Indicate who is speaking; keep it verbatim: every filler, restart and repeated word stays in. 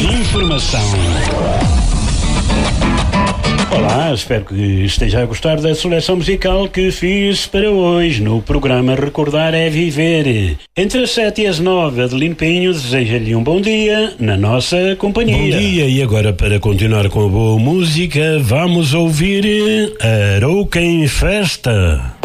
Speaker 1: Informação. Olá, espero que esteja a gostar da seleção musical que fiz para hoje no programa Recordar é Viver. Entre as sete e as nove, Adelino Pinho deseja-lhe um bom dia na nossa companhia.
Speaker 2: Bom dia, e agora para continuar com a boa música, vamos ouvir Arouca em Festa.